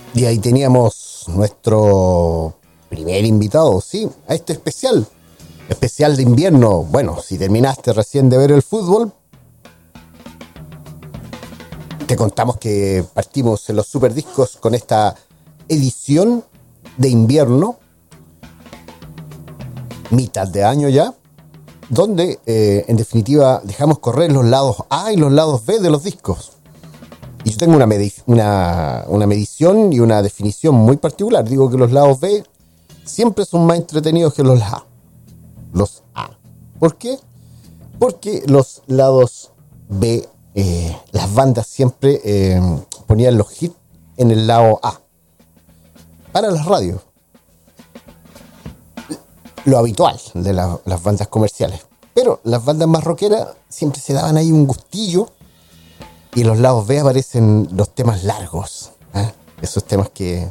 Y ahí teníamos nuestro primer invitado, sí, a este especial de invierno. Bueno, si terminaste recién de ver el fútbol, te contamos que partimos en los Superdiscos con esta edición de invierno, mitad de año ya, donde en definitiva dejamos correr los lados A y los lados B de los discos. Y yo tengo una medición y una definición muy particular. Digo que los lados B siempre son más entretenidos que los A. Los A. ¿Por qué? Porque los lados B, las bandas siempre ponían los hits en el lado A. Para las radios. Lo habitual de las bandas comerciales. Pero las bandas más rockeras siempre se daban ahí un gustillo. Y en los lados B aparecen los temas largos. Esos temas que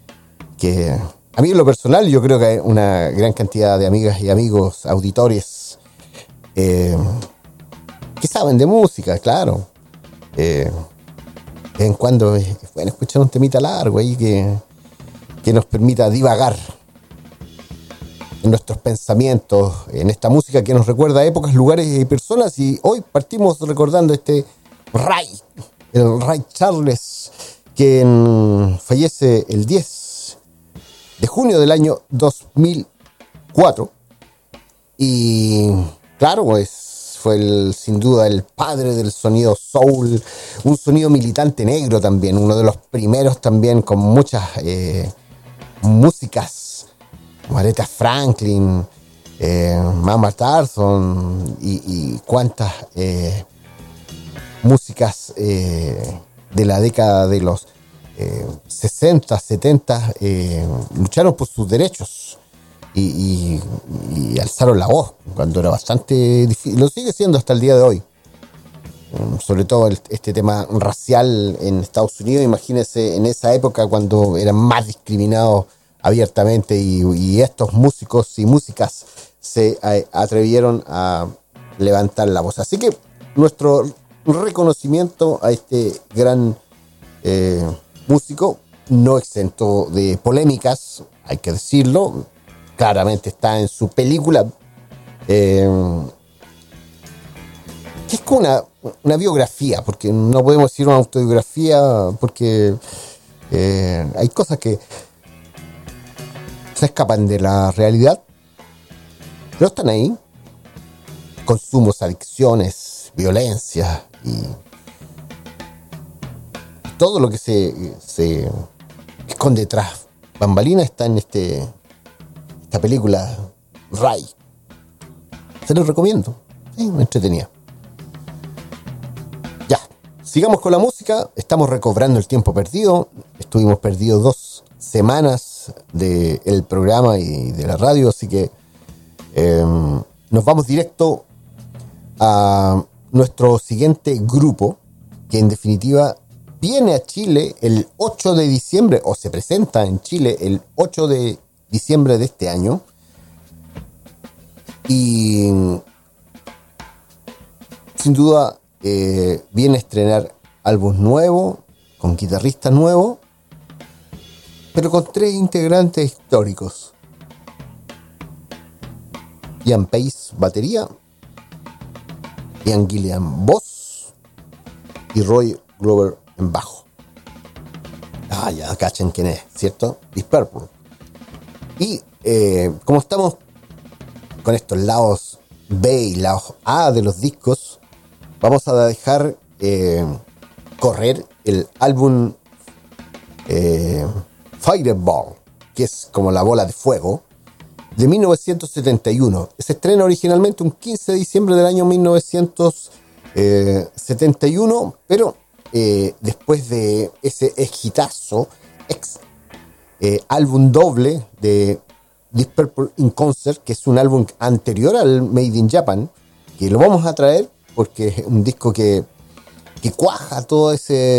a mí en lo personal, yo creo que hay una gran cantidad de amigas y amigos, auditores, que saben de música, claro. De vez en cuando es bueno escuchar un temita largo ahí que nos permita divagar en nuestros pensamientos, en esta música que nos recuerda a épocas, lugares y personas. Y hoy partimos recordando el Ray Charles, quien fallece el 10 de junio del año 2004. Y claro, pues fue sin duda el padre del sonido soul, un sonido militante negro también, uno de los primeros también con muchas músicas, como Aretha Franklin, Mama Tarson y cuantas músicas de la década de los 60, 70 lucharon por sus derechos y alzaron la voz cuando era bastante difícil. Lo sigue siendo hasta el día de hoy, sobre todo este tema racial en Estados Unidos. Imagínense en esa época cuando eran más discriminados abiertamente y estos músicos y músicas se atrevieron a levantar la voz. Así que nuestro reconocimiento a este gran músico, no exento de polémicas, hay que decirlo. Claramente está en su película, que es como una biografía, porque no podemos decir una autobiografía, porque hay cosas que se escapan de la realidad, pero están ahí. Consumos, adicciones, violencia y todo lo que se esconde tras bambalina está en esta película Ray. Se los recomiendo, me entretenía. Ya, sigamos con la música. Estamos recobrando el tiempo perdido. Estuvimos perdidos 2 semanas del programa y de la radio, así que nos vamos directo a nuestro siguiente grupo, que en definitiva viene a Chile el 8 de diciembre, o se presenta en Chile el 8 de diciembre de este año, y sin duda viene a estrenar álbum nuevo, con guitarrista nuevo, pero con 3 integrantes históricos: Ian Pace, batería; Ian Gillian, voz; y Roy Glover en bajo. Ya cachen quién es, ¿cierto? Deep Purple. Y como estamos con estos lados B y lados A de los discos, vamos a dejar correr el álbum Fireball, que es como la bola de fuego, de 1971. Se estrena originalmente un 15 de diciembre del año 1971, pero después de ese exitazo álbum doble de Deep Purple in Concert, que es un álbum anterior al Made in Japan, que lo vamos a traer porque es un disco que cuaja todo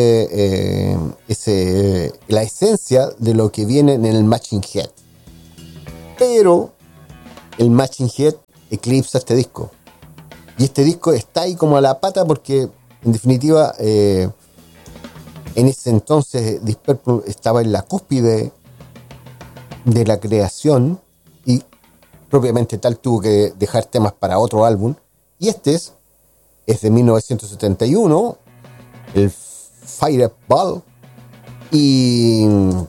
la esencia de lo que viene en el Machine Head. Pero el Machine Head eclipsa este disco. Y este disco está ahí como a la pata porque, en definitiva, En ese entonces Deep Purple estaba en la cúspide de la creación y propiamente tal tuvo que dejar temas para otro álbum. Y este es de 1971, el Fireball. Y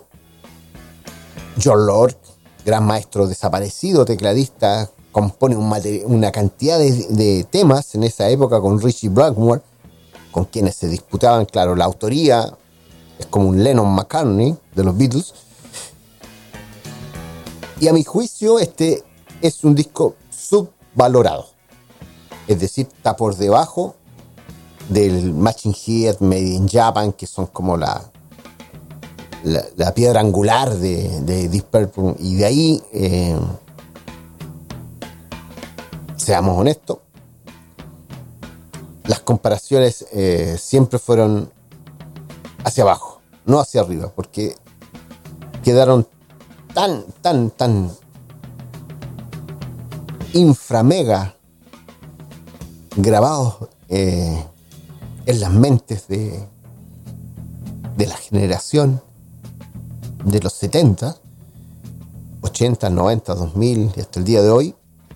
John Lord, gran maestro desaparecido, tecladista, compone una cantidad de temas en esa época con Ritchie Blackmore, con quienes se disputaban, claro, la autoría. Es como un Lennon-McCartney de los Beatles. Y a mi juicio este es un disco subvalorado. Es decir, está por debajo del Machine Head, Made in Japan, que son como la piedra angular de Deep Purple. Y de ahí, seamos honestos, las comparaciones siempre fueron hacia abajo, no hacia arriba, porque quedaron tan inframega grabados en las mentes de la generación de los 70, 80, 90, 2000 y hasta el día de hoy.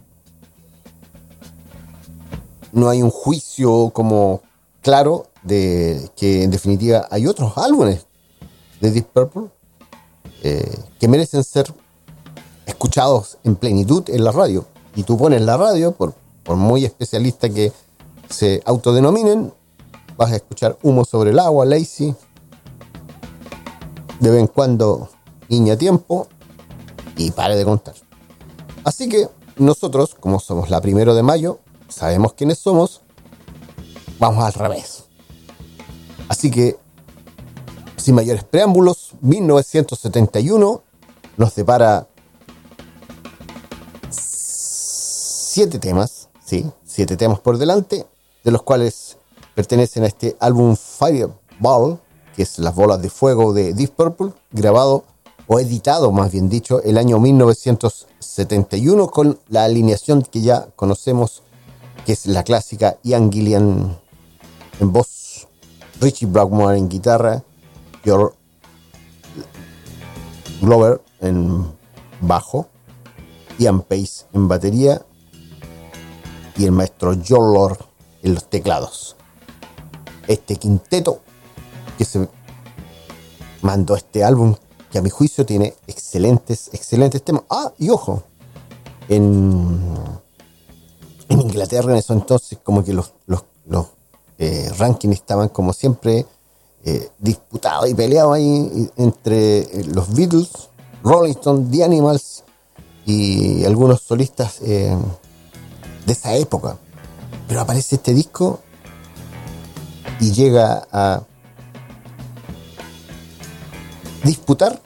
No hay un juicio como claro de que en definitiva hay otros álbumes de Deep Purple que merecen ser escuchados en plenitud en la radio. Y tú pones la radio, por muy especialista que se autodenominen, vas a escuchar Humo sobre el agua, Lazy, de vez en cuando Niña Tiempo, y pare de contar. Así que nosotros, como somos la 1 de mayo, sabemos quiénes somos, vamos al revés. Así que, sin mayores preámbulos, 1971 nos depara 7 temas, sí, 7 temas por delante, de los cuales pertenecen a este álbum Fireball, que es Las Bolas de Fuego de Deep Purple, grabado o editado, más bien dicho, el año 1971, con la alineación que ya conocemos, que es la clásica: Ian Gillan en voz, Ritchie Blackmore en guitarra, George Glover en bajo, Ian Pace en batería y el maestro John Lord en los teclados. Este quinteto que se mandó este álbum, que a mi juicio tiene excelentes temas. Y ojo, en Inglaterra en eso entonces como que los rankings estaban como siempre disputados y peleados ahí entre los Beatles, Rolling Stones, The Animals y algunos solistas de esa época. Pero aparece este disco y llega a disputar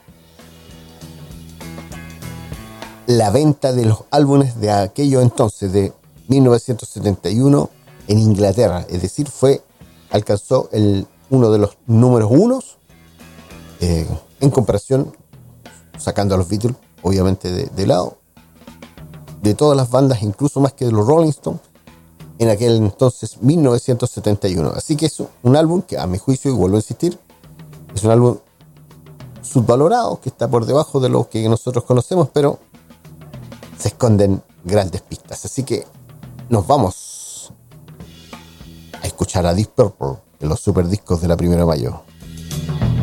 la venta de los álbumes de aquello entonces, de 1971 en Inglaterra. Es decir, alcanzó uno de los números unos en comparación, sacando a los Beatles obviamente de lado, de todas las bandas, incluso más que de los Rolling Stones en aquel entonces 1971. Así que es un álbum que a mi juicio, y vuelvo a insistir, es un álbum subvalorado, que está por debajo de lo que nosotros conocemos, pero se esconden grandes pistas. Así que nos vamos a escuchar a Deep Purple en los super discos de la 1 de mayo.